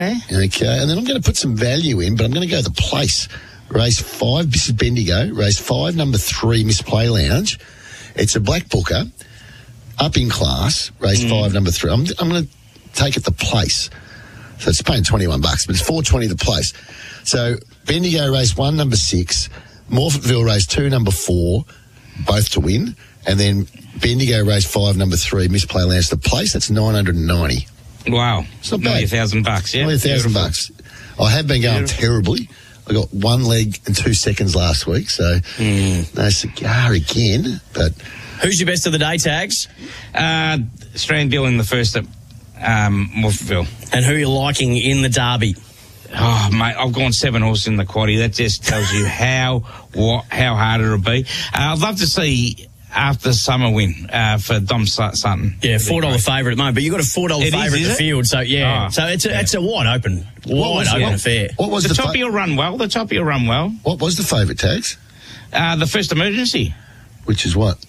Eh? Okay, and then I'm going to put some value in, but I'm going to go the place. Race 5, this is Bendigo. Race 5, number 3, Misplay Lounge. It's a black booker, up in class. Race 5, number 3. I'm going to take it the place. So it's paying $21, but it's $4.20 the place. So Bendigo race 1, number 6, Morphettville race 2, number 4, both to win, and then Bendigo race 5, number 3, Misplay Lounge the place. That's $990. Wow. It's not bad. $1,000, yeah. $1,000. I have been going terribly. I got 1 leg and 2 seconds last week, so no cigar again. But who's your best of the day, Tags? Strandville in the first at Morphettville. And who are you liking in the Derby? Oh, mate, I've gone 7 horses in the quaddie. That just tells you how hard it'll be. I'd love to see after summer win for Dom Sutton. Yeah, $4 favourite at the moment, but you've got a $4 favourite in the field, so yeah. So it's a wide open affair. What was the top? You'll run well. The top you'll run well. What was the favourite, Tags? The First Emergency. Which is what?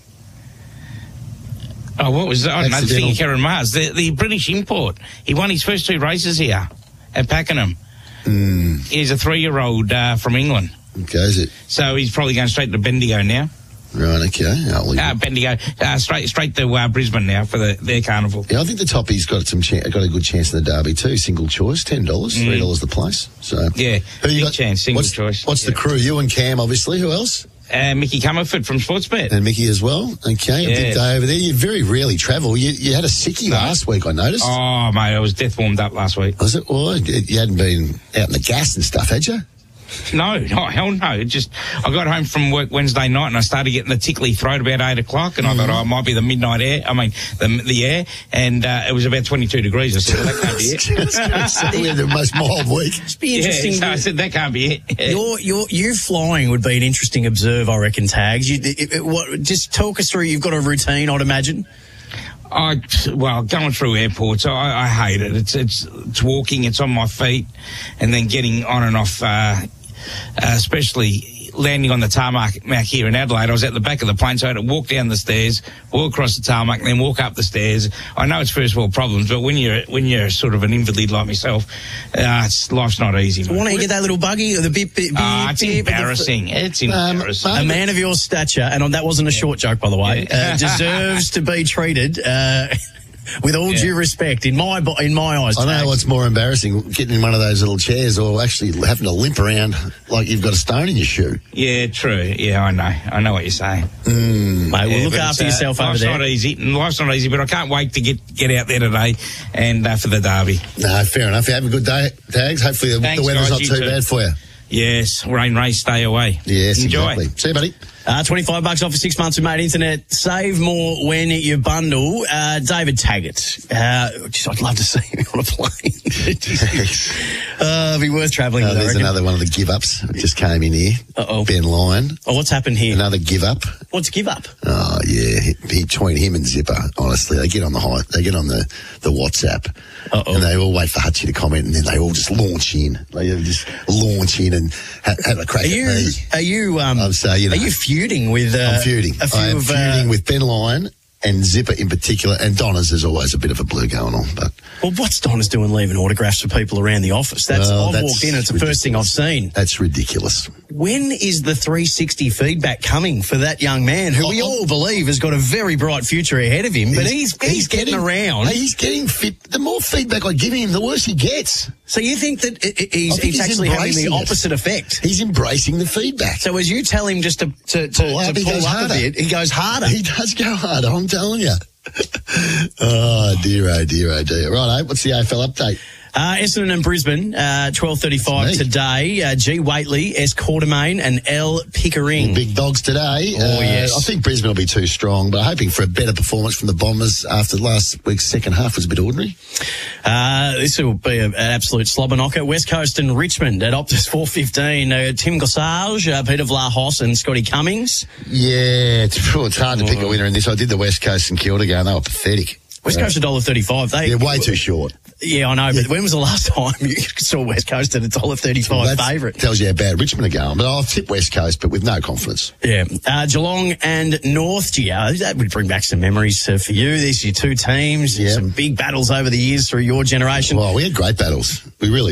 Oh, what was that? I don't know, thinking Karen Mars. The British import. He won his first 2 races here at Pakenham. He's a 3-year-old from England. Okay, is it? So he's probably going straight to Bendigo now. Right, okay. Bendigo, straight to Brisbane now for their carnival. Yeah, I think the Toppy's got got a good chance in the Derby too. Single choice, $10, $3 the place. So yeah, big chance, single choice. What's the crew? You and Cam, obviously. Who else? Mickey Comerford from Sportsbet. And Mickey as well. Okay, a big day over there. You very rarely travel. You had a sickie last week, I noticed. Oh, mate, I was death warmed up last week. Was it? Well, you hadn't been out in the gas and stuff, had you? No, hell no. I got home from work Wednesday night and I started getting the tickly throat about 8 o'clock and I thought, it might be the midnight air. I mean, the air. And it was about 22 degrees. I said, well, that can't be it. We had the most mild week. It'd be interesting. So I said, that can't be it. You flying would be an interesting observe, I reckon, Tags. Just talk us through. You've got a routine, I'd imagine. Going through airports, I hate it. It's walking, it's on my feet, and then getting on and off, especially landing on the tarmac here in Adelaide. I was at the back of the plane, so I had to walk down the stairs, walk across the tarmac, and then walk up the stairs. I know it's first world problems, but when you're sort of an invalid like myself, life's not easy. Why don't you get that little buggy or the bip? It's embarrassing. It's embarrassing. A man of your stature, and that wasn't a short joke, by the way, deserves to be treated with all due respect, in my eyes. I know what's more embarrassing, getting in one of those little chairs or actually having to limp around like you've got a stone in your shoe. Yeah, true. Yeah, I know what you're saying. Mate, well, look after yourself over there. Life's not easy, but I can't wait to get out there today and for the Derby. No, fair enough. You have a good day, Tags. Hopefully the weather's not too bad for you. Yes, race, stay away. Yes, enjoy. Exactly. See you, buddy. $25 off for 6 months with Mate Internet. Save more when you bundle. David Taggart. I'd love to see him on a plane. It'd be worth travelling. There's another one of the give-ups. Just came in here. Uh-oh. Ben Lyon. Oh, what's happened here? Another give-up. What's give up? Oh, yeah. Between him and Zipper, honestly, they get on the WhatsApp. Uh-oh. And they all wait for Hutchie to comment, and then they all just launch in. They just launch in and have a crack at me. Are you feuding with... I'm feuding. I am feuding with Ben Lyon and Zipper in particular, and Donna's. There's always a bit of a blue going on. But well, what's Donna's doing leaving autographs for people around the office? I've walked in, it's the first thing I've seen. That's ridiculous. When is the 360 feedback coming for that young man who we all believe has got a very bright future ahead of him, but he's getting around. He's getting fit. The more feedback I give him, the worse he gets. So you think that he's actually having the opposite effect? He's embracing the feedback. So as you tell him just to pull up a bit, he goes harder. He does go harder, I'm telling you. Oh, dear, oh, dear, oh, dear. Right, what's the AFL update? Essendon and Brisbane, 12:35 today. G. Waitley, S. Quartermain and L. Pickering. Big dogs today. Oh, yes. I think Brisbane will be too strong, but hoping for a better performance from the Bombers after last week's second half was a bit ordinary. This will be an absolute slobber knocker. West Coast and Richmond at Optus 4:15. Tim Gossage, Peter Vlahos and Scotty Cummings. Yeah, it's hard to pick a winner in this. I did the West Coast and Kilda game. They were pathetic. West Coast $1.35. They're way too short. Yeah, I know, but when was the last time you saw West Coast at $1.35 favourite? Tells you how bad Richmond are going. But I'll tip West Coast, but with no confidence. Yeah. Geelong and North, Gio, that would bring back some memories for you. These are your two teams. Yeah. Some big battles over the years through your generation. Well, we had great battles. We really